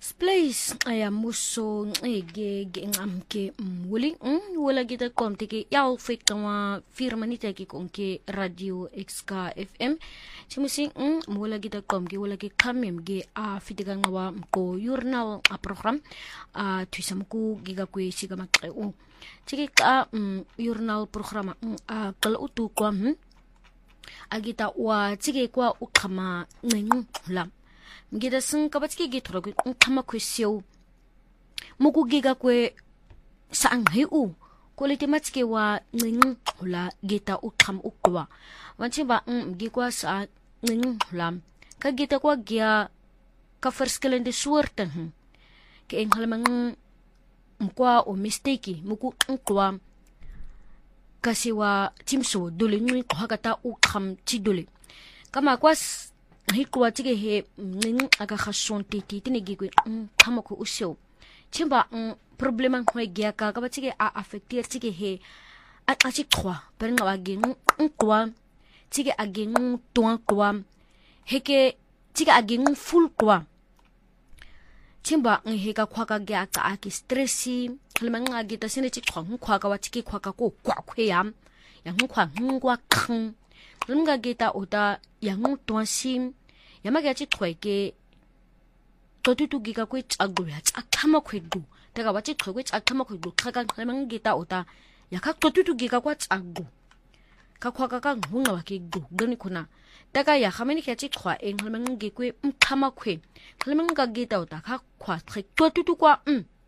Place ayamuso ege ngamke wuli wala kita komtiki yaw fik kama firma nita ki konke radio XK FM simusi wala kita komki wala ki kamem ge a fitika ngawa ko journal a program a tuisamku giga kwe siga makre tiki ka journal programa a kala utu kwa agita wa tiki kwa ukama lam Gida sing kabatiki gitro kama kwesyo muku giga kwe saang hiu kuliti matike wa hula gita ukam ukwa wanchimba gikwa sa hulam ka gita kwa gia ka verschillende soorten ke enghalamang mkwa o mistake muku ukwa kasi wa timso dole ngi hakata ukam tidole kama kwa hikuwa tige he aga khashon titi tini gigwe kama ko usyo chimba problema ko gya ka ba tige a affecter tige he a chi kwa per nga wagi kwa tige agin tuan kwa heke tige agin full kwa chimba he ka kwa ka gya ka aki stressi kalma nga gita sine chi kwa ka wa tige kwa ka ko kwa khweyam yang kwa ngwa khang lunga gita oda yang tuan sim yamaga chi khweke totutu giga kwe chagulu ya chakama khwedu daga wachi khweke chakama khwedu khaka khlamang gita oda yakha totutu giga kwa chagu ka khwaka ka ngunga wa ke gu gani khuna daga ya khameni ke chi khwa eng khlamang gikwe mkhama khwe khlamang ga gita oda kha khwa thre totutu kwa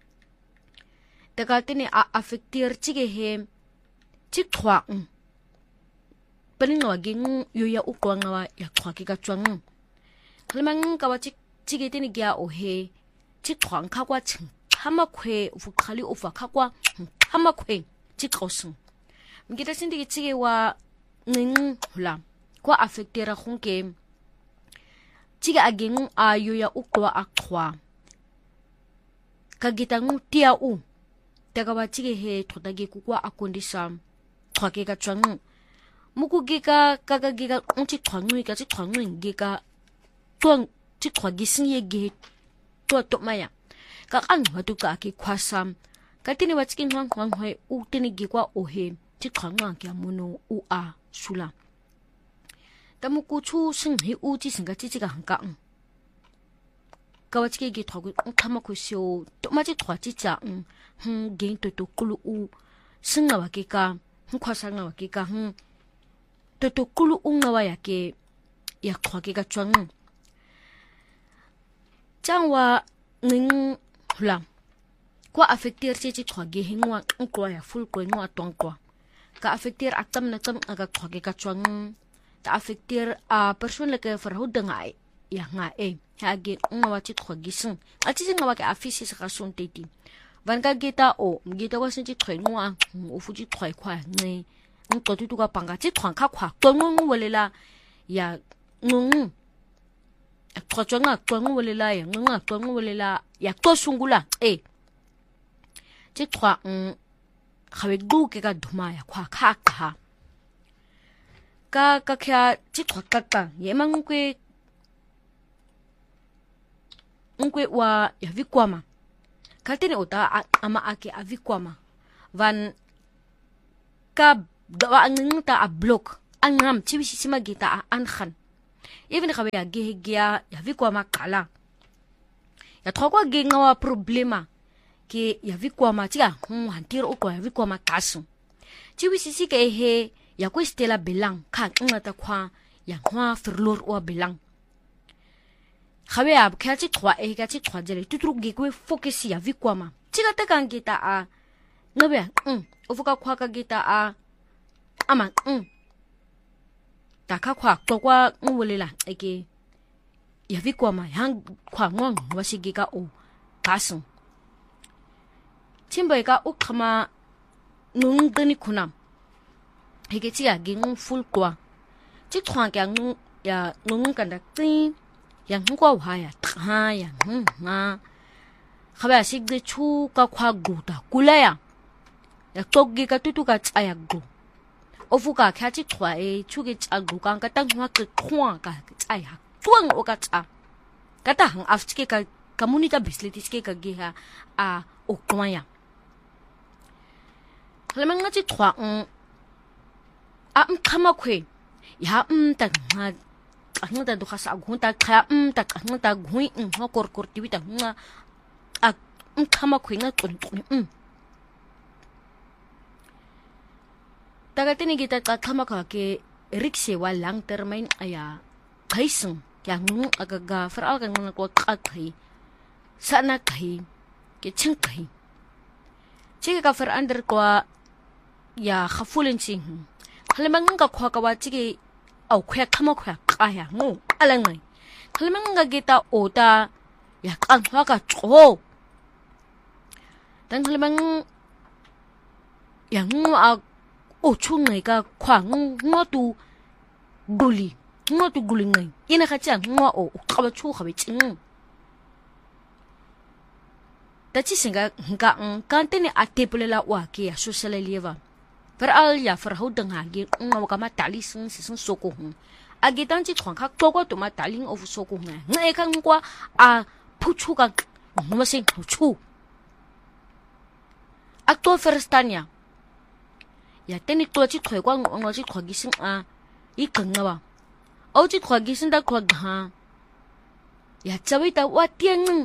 daga tene a affecter chi ge he chi khwa peninga wa gengu yoya ukwa ngawa ya khwa ke ka chwang Lemang kawachi chigete ni gya ohe chikwang kakwa ching hama kwe ufukhali ufa kakwa hama kwe chikosung mgita sindiki chige wa hula kwa affectera khunke chiga agengu ayoya ukwa akwa kagita ngutia daga wa chige he thodage kukwa akondisa khwake ka chwang muku gika kaga gika unchi chwangui ka chwangui gika tuang chikwa gising ye ge to maya ka ang watu ka ki khwasam ka tini wa chikin hwang hwe u tini gi kwa ohe chikwa nga kya muno u a sula tamu ku chu sing hi u chi singa chi ga hangka ka wa chike gi thogu khama khu sio to ma chi thwa chi cha ge to kulu u singa wa ki ka khwasa nga wa ki ka to kulu u nga wa ya ke ya khwa ki ka chwang Changwa hula kwa affecter chi thwage hingwa nkwa ya full ko ngwa tongkwa ka affecter atam na tam aga thwage ka chwang ta affecter a person leke farhudanga ya nga hage ngwa chi thwage sing ati ngwa ka afisi sa kasun teti vanka gita o mgita kwa sin chi thwengwa ufu chi thwai kwa ngi ntotutu ka panga chi thwang kha khwa tongu welela ya Twanga welela ya twanga welela ya tosungula chitwa khawe gu ke ka dhuma ya khwa kha ka kya chitwa ka yemang nkwe wa ya vikwama kaltene ota ama ake avikwama van ka dawa ngta a block angam chibisi simagita ankhan even khawe ya gehgia ya vikwa makala ya thokwa genga wa problema ke ya vikwa matia hantiro ukwa ya vikwa makasu chiwisisi ke he ya ko stela belang kha ngata khwa ya hwa firlor wa belang khawe ya khachi thwa ga chi thwa jele tutru ge ko focus ya vikwa ma chiga ta kan gita a ngabe ufuka khwa ka gita a ama Taka kwa kwa ngulela eke ya vikwa ma hang kwa ngwang wasigika o kasun chimba ka ukama ngungdani kuna hege chi ya ging full kwa chi thwa kya ngung ya ngung kanda tin ya ngwa wa ya tha ya nga khaba sigde chu ka kwa guta kulaya ya toggi ka tutu ka tsaya gu ofuka khachi thwa chuge chagu ka ka tang hwa ke khwa ka tsaya tuang o ka tsa ka ta hang afchike ka kamunita bisletis ke kagiha a okwaya lemang ngati 3 a mkhama khwe ya ta nga ngata do khasa gunta kha ta ngata gui ngokor kortiwita nga a mkhama khwe nga qon tagatini kita khama kha ke rikse wa lang termine aya kaiseng yang agaga veral kan ko qaqhi sana kai ke ching kai chike ka fer under kwa ya khafulin ching khalemang ka khwa ka wa chike au khya khama khya qaya ngo alangai khalemang ga gita ota ya kan hwa ka cho dan khalemang yang ngo a o chung ngai ka khwa ngo tu guli ngai ina ka chang ngo o ka ba chu kha be ching Dachi singa nga kante ni ate pulela wa ke ya social leva. Veral ya verhou ding ha ge nga ka matali sing soko hu. Agi tan chi twang ka to to matali of soko hu. Nga kan kwa a puchu ka no sing puchu. Akto firstania. Ya teni to chi thwe kwa ngo chi khwa gi sing a I kan nga ba. O chi khwa gi sing da khwa ha. Ya chawi ta wa tiang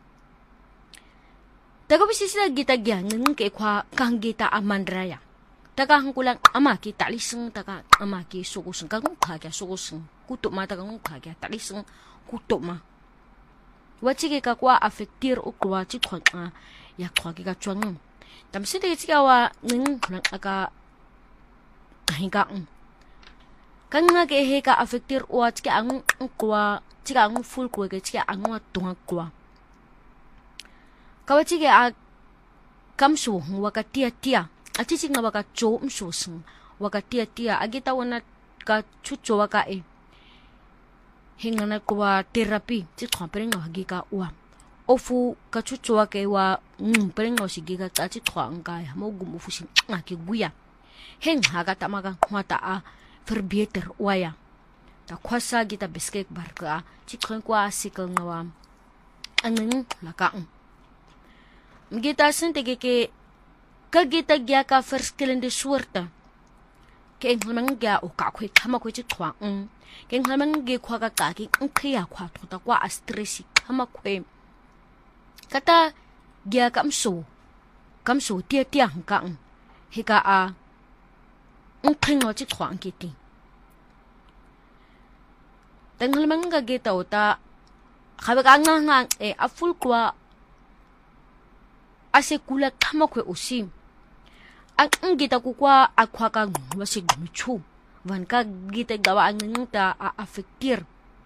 Taga bisisa kita gyang ke kwa kang kita amandraya. Taga hangkulang ama ki taliseng taga ama ki suguseng kang kagya suguseng kutuk ma taga kagya taliseng kutuk ma. Wachi ke kwa afektir ukwa chi kwa ya kwa ki ka chuang. Tam sinte ki wa ning aka kahinga. Kang nga ke he ka afektir wa chi ang kwa chi ang full kwa ke chi ang wa tunga kwa. Kawachige a kamsu wakatia tia atichi nga waka cho msosung wakatia tia agita wana ka chucho waka hingana kwa terapi ti khwampering nga hagika wa ofu ka chucho waka wa pering nga sigika ta ti khwanga ya mo gumu fusin nga ki guya heng haga tamaga khwata a verbeter waya ta khwasa gita biskek barka ti khwankwa sikal nga wa angeng laka Gita sente ke kagita gya ka first kilende suerta ke englamang gya o ka khwe khama khwe chi thwa ke englamang ge khwa ka ki khya khwa thota kwa stress khama khwe kata gya kamso tia tia hangka he ka a khringo chi thwa ki ti englamang ga gita ota khabe ka nga a full kwa ase kula kama kwe osim ang gita kukwa akwa ka ngwasi gumichu van ka gita gawa ang ta affectir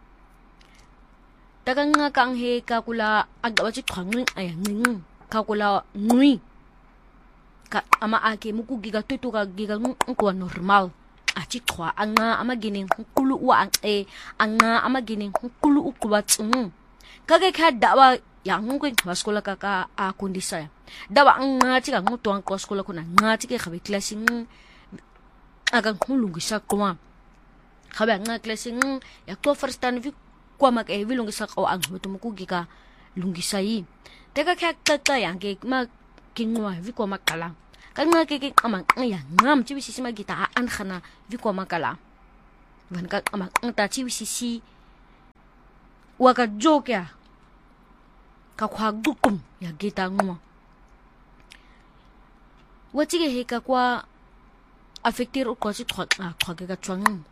daga nga kang he ka kula agawa chi thwangling aya ning ka kula ngui ka ama ake muku giga tutu ka giga ngwa normal achi thwa anga ama gining kulu wa anga ama gining kulu ukwa tsung kage kha dawa yang ngwing waskola ka a kondisa dawa nga chika ngutwang ko skola kuna nga chike khabe classing aga ngulungisa kwa khabe nga classing ya to first time vi kwa mak vi lungisa ko ang mutumu gika lungisa yi teka kha ta yang ke ma kingwa vi kwa makala kan nga ke ama ya ngam chi bisisi magita an khana vi kwa makala van ka ama ta chi bisisi waka jokya ka kwa gukum ya gita ngwa wachige he ka kwa affectir ko chi thwa ke ka chwang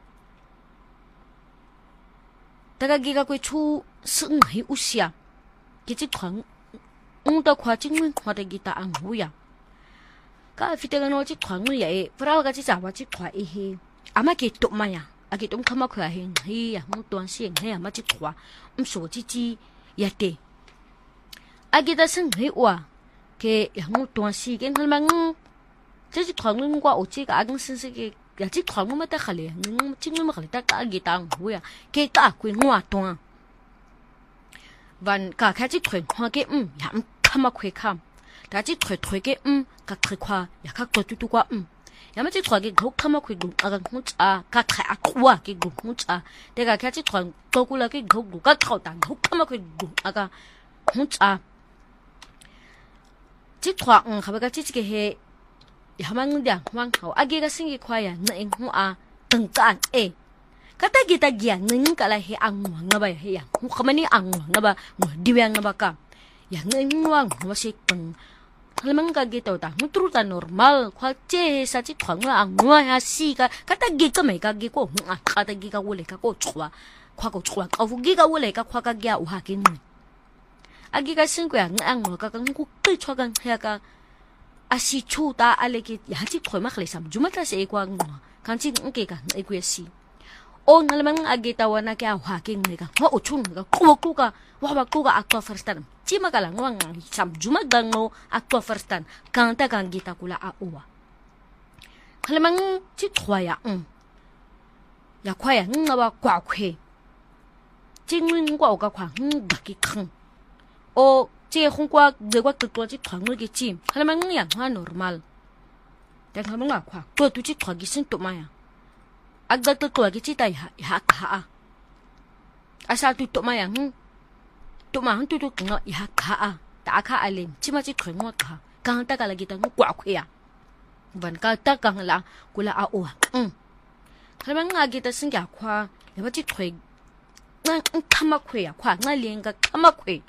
daga giga ko chu sung hi usia ki chi thwang ta kwa chi ngwin kwa de gita ang huya ka fitega no chi thwang ya fra ga chi cha wa chi thwa he ama ke to maya ake tom khama khwa he ya mu ton si he ama chi thwa so chi ya te agita sing he wa ke yang tuan si gen halmang chi thwang kwa ochi ka agang sin ke ya chi thwang ma ta khale chi ma khale ta ka agita hu ya ke ka ku ngwa ton van ka kha chi thwen khwa ke ya khama khwe kham ta chi thwe ke ka khre khwa ya ka to tu kwa ya ma chi thwa ke gho khama khwe gu agang hu cha ka kha akwa ke gu hu cha te ka kha chi thwang to ku la ke gho gu ka khau ta gho khama khwe gu aga hunta ti twa ga ba ka ti ke he ya mang dia mang ho agi ka singi khwaya neng hu a teng ka kata kita gia neng kala he ang ngaba he ya hu khamani ang ngaba diwyang ngaba ka ya neng wang ngaba sik teng halamang ka gito ta mutruta normal khwa che sa chi thwang ang ngwa ya si ka kata gi ka mai ka gi ko kata gi ka wole ka ko chwa khwa ko chwa ka fu gi ka wole ka khwa ka gya u ha kin agi ka sing ko ya ang ngwa ka ka ku kai chwa ka ya ka asi chuta aleki ya chi thoi ma khle sam jumata se kwa ngwa kan chi nke ka e ku si o ngalamang agita wana kya wa king ne ka wa uchun ka ku ka wa ba ku ka akto firstan chi magala ngwang sam juma gango akto firstan kan ta kan gita kula a uwa ngalamang chi thoya ya khwaya ngawa kwa khwe chi ngwing kwa ka khwa ga ki khang o chi khong kwa de kwa to chi thwang ngi chi ngalamang ya ngwa normal ta ngalamang kwa to tu chi thwa gi sin to maya agda to gi chi tai ha ka asa tu to maya to ma tu tu ngo ya ka ta ka alem chi ma chi thwang ngo ka kan ta ka lagi ta kwa khwe ya ban ka ta ka la kula a o ngalamang nga gi ta sing ya khwa ya ba chi thwe nga khama khwe ya khwa nga lenga khama khwe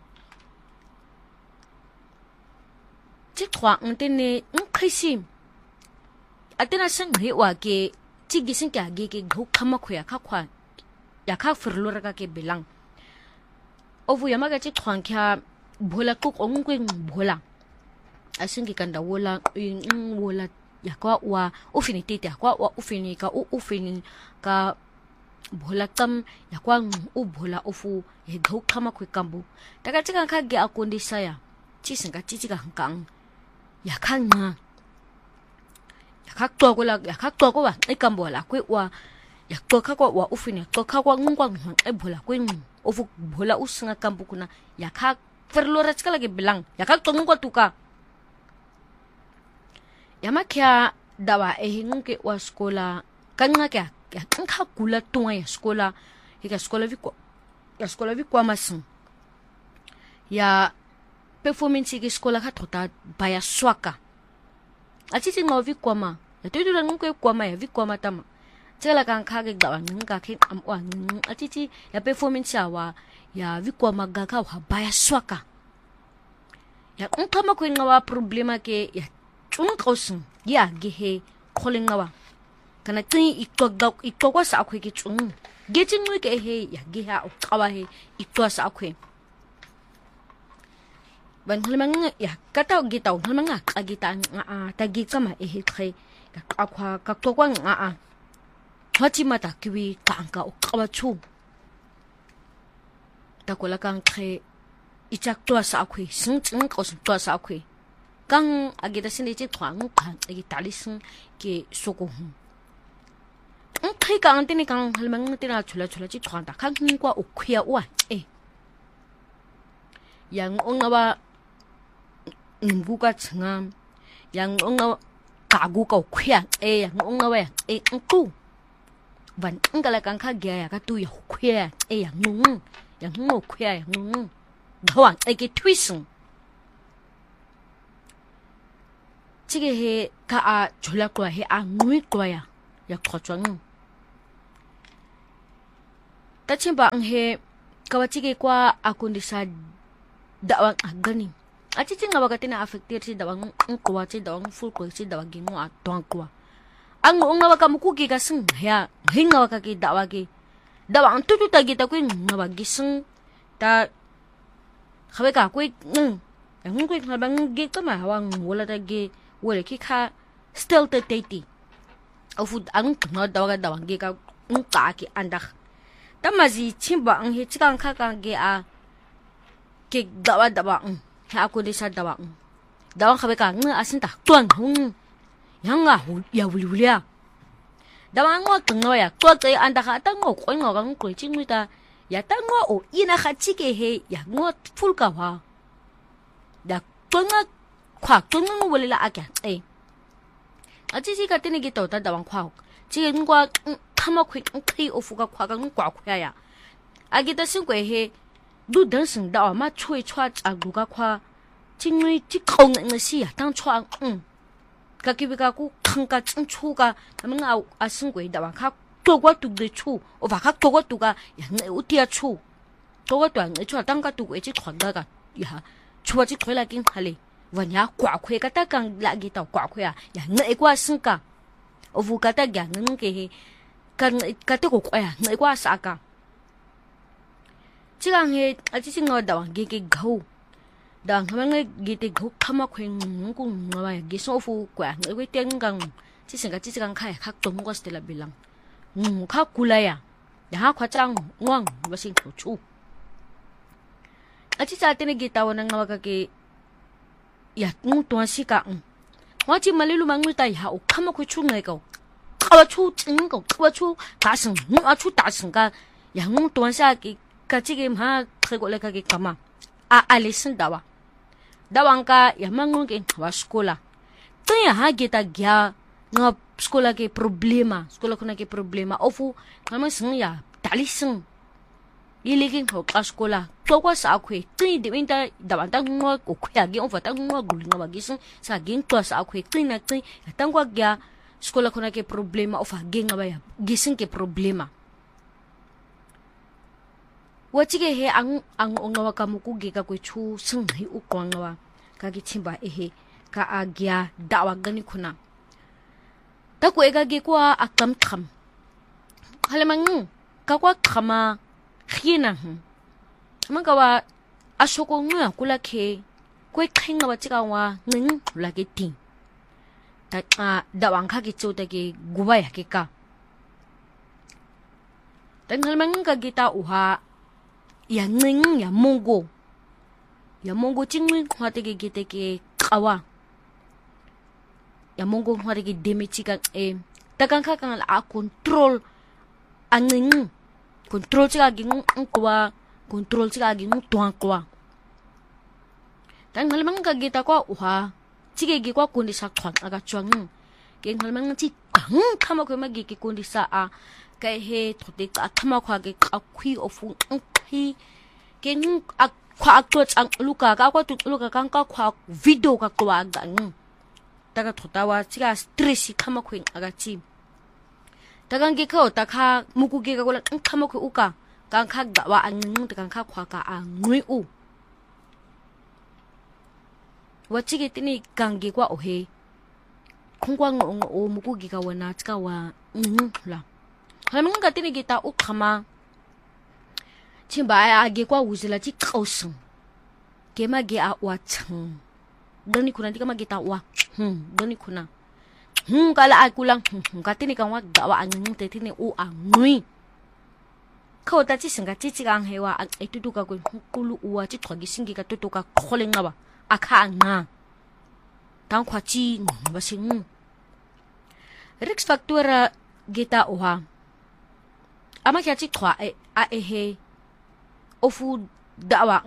chi thwa ntene khrisim atena sang he wa ke chi gising ka ge ke gho khama khoya kha khwa ya kha firlo ra ka ke belang ovu ya maga chi thwang kha bola ku ong ku bola asing ki kanda wola wola ya kwa wa ufinity ta kwa wa ufini ka ufini ka bola kam ya kwa u bola ofu he gho khama khwe kambu daga chi kan kha ge akundi saya chi singa chi ka hangkang ya khang nga ya khak to ko la ya khak to ko wa e kambo la kwe wa ya to kha ko wa ufini to kha ko ngwang e bola kwe ofu bola usinga kambu kuna ya khak ferlora chika lagi bilang ya khak to ngwa tuka ya makya dawa e hingu ke wa skola kanga kya ya kha kula tunga ya skola vi kwa masin ya performance ke skola kha thota baya swaka achiti ngovi kwama ya tudu la ngwe kwama ya vi kwama tama tsela kan kha ge dawa nga ke amwa achiti ya performance awa ya vi kwama ga ka wa baya swaka ya nkama ko ngawa problema ke ya tun kausin ya ge he kholing ngawa kana tin ikwa sa akhwe ke tun ge tin ngwe ke he ya ge ha kawa he ikwa sa akhwe ban halamang ya kata gitaw halamang agita tagi kama e he ka akwa ka to kwa hati mata kiwi kanka o kawa chu ta kola kan khe ichak to sa akhwe sing ko to sa akhwe kang agita sinde chi thwang kan agita lising ke soko hu kai ka antini kang halamang tina chula chi thwang ta kang kwa o khya wa yang ongawa nguka chngam yang onga kagu ka khya yang onga wa nku ban ngala kan kha gya ya ka tu ya khya yang ngu khya yang ngu dawan ke twisung chige he ka a chola kwa he a ngui kwa ya khochwang ta chimba he kawachige kwa akundisa dawan agani achi chinga bagatina affected si dawang kwa chi dawang full ko si dawang gingo atong kwa ang nga baka mukugi ka sing ya hinga baka ki dawagi dawang tutu tagi ta kuin nga bagising ta khabe ka kui ang kui khabang gi ka ma hawang wala tagi wala ki kha still te tati ofu ang nga dawang gi ka ka ki andak tamazi chimba ang he chikang kha ka gi a ki dawa aku desa dawang khabe ka nga asin ta tuan hung yang nga ya wulia dawang ngo tngno ya to te anda kha ta ngo ko ngo gang ko chi ngita ya ta ngo o ina kha chi ke he ya ngo ful ka wa da to nga khwa to ngo wala a kya achi chi ka tini gi to ta dawang khwa chi ngwa khama khwi khai ofu ka khwa ka ngwa khwa ya agi ta sing ko he du dan sing da ma chui chwa cha gu ga kwa chingui chi khong ngi si ya tang chwa ka ki ka ku khang ka ching chu ka ma a sing gui da wa ka to gwa tu de chu o va ka to gwa tu ga ya ngi u tia chu to gwa tu ngi chwa tang ka tu gui chi khong ga ga ya chua chi khoi la king khale wa nya kwa khwe ka ta kang la gi ta kwa khwe ya ngi kwa sing ka o vu ka ta ga ngi ke ka te ko kwa ya ngi kwa sa ka 지강 해 아직 생각하다 게게 고 당 하면 게게 고 카마 콩고 나와 게 소fu kwa ngi tengang 지강 khai khak tong ko stela bilang kha kulaya ya khwa chang ngwang basing chu achi sa tene ge tawana ngawa ka ke ya ngu to sika wa chi malilu mangul ta ya o khama ko chu ngai ko kawa chu ching ko kawa chu da sing ngu a chu da sing ka ya ngu to sa ke kachikim ha khegole ka ke kama a alison dawa dawangka ya mangunge wa skola tanya ha geta gya nga skola ke problema skola kuna ke problema ofu kama sing ya talising iligi ho ka skola to kwa sa khwe tin de winta dawan ta ngwa ko khya ge ofa ta ngwa gul nga bagising sa gin to sa khwe tin na tin tangwa gya skola kuna ke problema ofa ge nga ba ya gising ke problema wachige he ang ongawa kamuku ge ka ko chu sing hi u kwangwa ka gi chimba he ka agya dawa gani khuna ta ko ega ge kwa akam kham halemang ka kwa khama khina manga wa ashoko ngwa kula ke ko khenga wa chiga wa nging la ge tin ta dawang kha gi chu ta ge guba ya ke ka tan halemang ka gita uha ya nging ya mongo chingwi khwatege giteke kawa ya mongo khwatege demichika takanka kan la control anging control chiga ging kwa control chiga ging twa kwa tan halmang ka gita kwa uha chige gi kwa kundi sa thwan aga chwang ke halmang chi kang khama ko magi ki kundi sa a kai he thote ka thama khwa ge ka khwi ofu hi ken akwa aktot ang luka ka kwa tu luka kang ka kwa video ka kwa gang daga thotawa chiga stress khama khwing aga chi dagang ge kho ta kha muku ge ka kola khama khwe uka kang kha ga wa ang dagang kha khwa ka a ngui u wachi ge tini kang ge kwa o he khongwa ngo o muku ge ka wana chika wa la halang ka tini ge ta u khama chimba age kwa uzela chi kausung kema ge a wa chang dani kuna dikama ge ta wa dani kuna kala akulang ka tini ka wa ga wa anging te tini u a ngui kho ta chi singa chi gang hewa a tutu ka ko kulu uwa chi thogi singi ka tutu ka kholenga ba akha nga tang khwa chi ba sing Rex factura geta uha ama kya chi thwa a he ofu dawa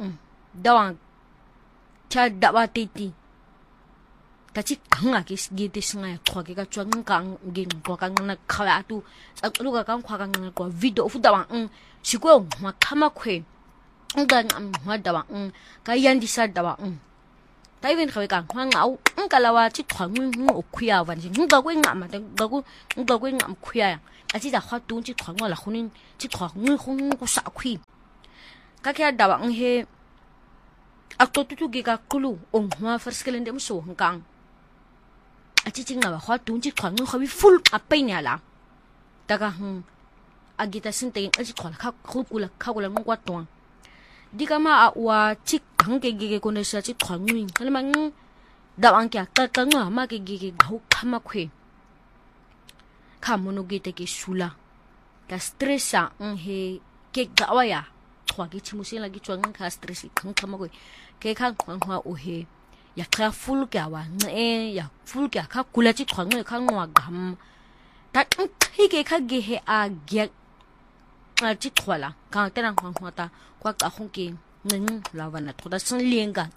cha dawa titi tachi kanga ki gite singa thwa ke ka chwang kang gin ko kang na khala tu lu ka kang khwa kang ko video ofu dawa siko ma khama khwe ngan ma dawa ka yandi sa dawa tai wen khwe kang khwang au kalawa chi thwa ngu o khya wan ji nga ko nga ma ga ko nga khya a chi da khwa tu chi thwa ngwa la khunin chi thwa ngu khung ku sa khwi ka kya dawa he akto tu ge ka kulu ong hwa first kalende mo so hangkang achi chinga ba khwa tu chi thwa ngu khawi full apai nya la daga agita sinte achi khwa kha khukula khakula ngwa twang dikama a wa chi khang ge ge ko ne sa chi thwa ngu kalmang dawang kya ka ngwa ma ge ge gau khama khwe khamono ge te ke sula ta stressa he ke gawaya thwa ge chimusin lagi chwang ka stress khang khama ko ke khang khwa o he ya kha full kya wa nge ya full kya kha kula chi thwang nge khang wa gam ta thi ke kha ge he a ge a chi thwala ka ta nang khwa ta kwa ka khong ke ngeng lawana thoda san lenga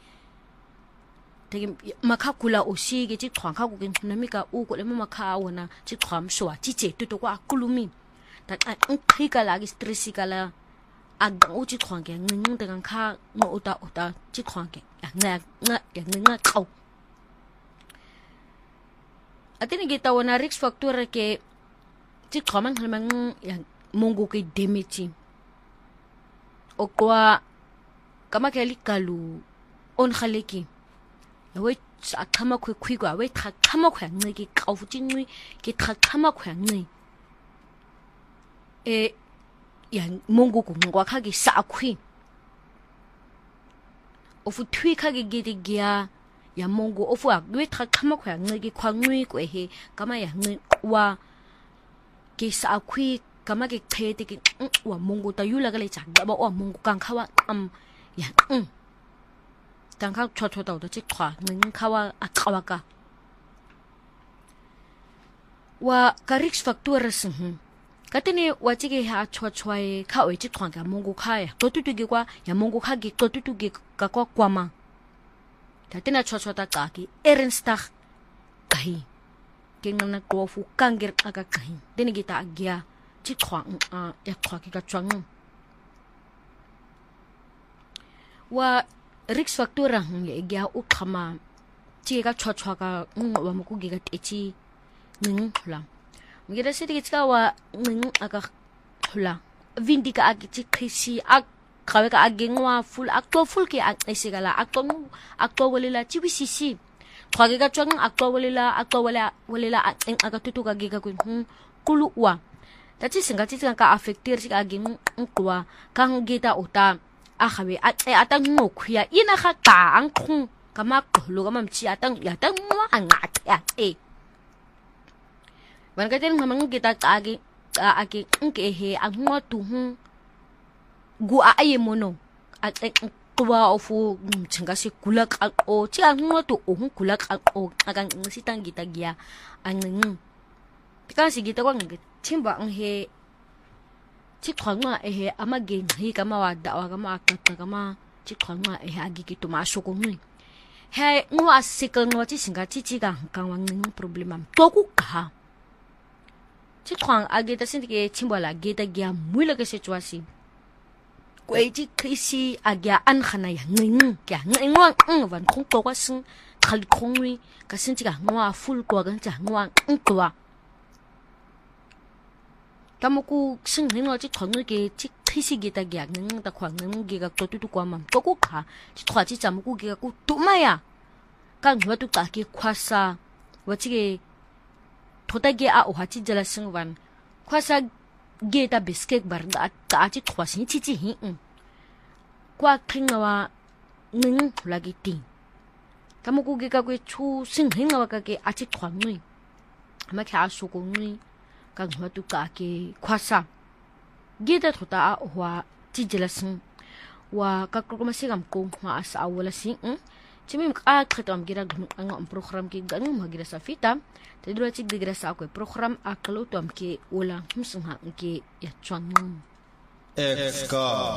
te makha kula o si ge chi thwang kha ku ke nami ka u ko le ma kha wona chi thwam so chi che tu to kwa kulumi ta thi ka lagi stress ka la agda uchi khwange nging de kha ngo uta chi khwange nga kau atini kita wana risk factor ke chi khomang halmang ya mongo ke damage okwa kama ke likalu on khaleki we sa khama khwigwa we khama khwa ngiki kafu chinwi ke khama khwa ngi ya mongo ko ngwa khagi sa khwi ofu thui khagi gidi gya ya mongo ofu we khama khwa ngiki khwa ngwi ko he kama ya ngi wa ke sa khwi kama ke khete ke wa mongo ta yula ga le cha ba wa mongo kang khawa ya kang kha da chi khwa nging khawa akawa ka wa ka risk factor sing katene wachige ha chwa kha we chi khwa ga mongo kha ya to tu ge kwa ya mongo kha ge to tu ge ka kwa kwama tatena chwa ta ka ki ernstag kai kengana ko fu kanger aka kai deni gita agya chi khwa ya khwa ki ka chwang wa risk factor ya gya u khama chi ka chwa ka wa mo ku ge ga techi ning hla ngira sidi ka wa ning aka hla vindika agi chi khisi ak khawe ka agengwa full akto full ke esigala akto wolela chi bisisi khwage ka chwang akto wolela eng aka tutu ka ge ka ku kulu wa tati singa tsi ka affecter si ka ageng nkwa ka ngita uta a khawe atang ngokhya ina kha ta ang khung kama kholo kama mchi atang ngwa anga ban ka ten ngamang kita age nke he angwa tu gu aye mono kwa ofu chinga se kulak o chi angwa tu kulak o agang sitang kita gya angeng tika si kita kwang chimba ang he chi khwangwa he amage hi kama wada wa kama akata kama chi khwangwa he agi kitu ma shoko ngi he ngwa sikal ngwa chi singa chi ga kang wang problem to ku ka chi khwang age ta sin ke chimbala ge ta gya muila ke situation kwai chi krisi agya an khana ya nging kya ngwa van khong to kwa sing khal khongwi ka sin chi ga ngwa full ko ga cha ngwa kwa tamuku sing ngwa chi khwang ke chi krisi ge ta gya nging ta khwang nging ge ga to tu kwa mam to ku kha chi khwa chi chamuku ge ga ku tumaya ka ngwa tu ka ke khwasa wa chi ge 토다게 오하치 잘생van 과사 게다 비스켓 바르다 아치 토신 치치 과 클나와 능 라기티 타모고게 가고 추 생행나와 가게 아치 토니 아마케 아소고니 강화도 가게 과사 게다 토다 와 지질라승 와 까꾸마 시감고 마 아사올라싱 Chimim ka kretom gira ang program ki ganung magira sa fita tedro chig digra sa ako program akalo tom ki ulang himsung ha ki ya chwang